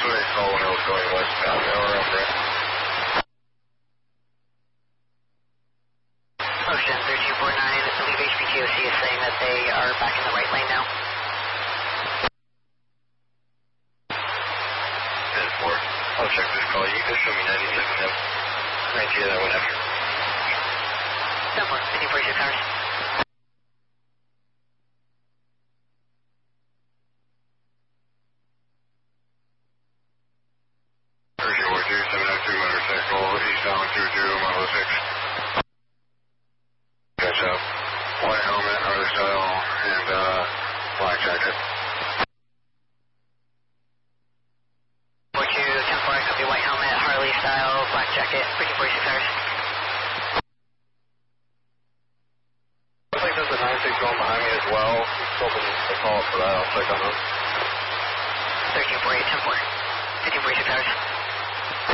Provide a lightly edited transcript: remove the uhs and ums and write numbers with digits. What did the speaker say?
what I saw when I was going westbound. Now we're on Brent. Ocean 3249, I believe HPTOC is saying that they are back in the right lane now. 10-4. I'll check this call. You can show me 97 now. 90 that went after. 10-4, 5046 hours. Persia War 2702 motorcycle, eastbound 20, Model 6. Catch up. White helmet, Harley style, and black jacket. 42, 10-4, I copy white helmet, Harley style, black jacket, 5046 hours. I think there's a 96 going behind me as well. Just open the call for that. I'll check on them. 1348, 10-4.